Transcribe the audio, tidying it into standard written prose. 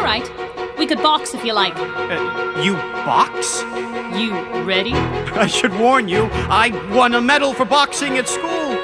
right. We could box if you like. You box? You ready? I should warn you, I won a medal for boxing at school.